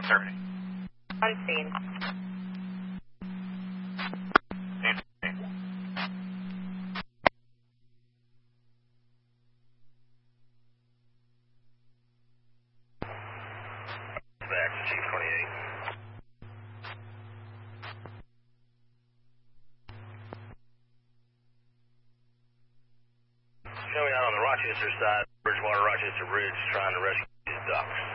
30. Unseen. Back to Chief 28. Showing out on the Rochester side, Bridgewater Rochester Bridge, trying to rescue these ducks.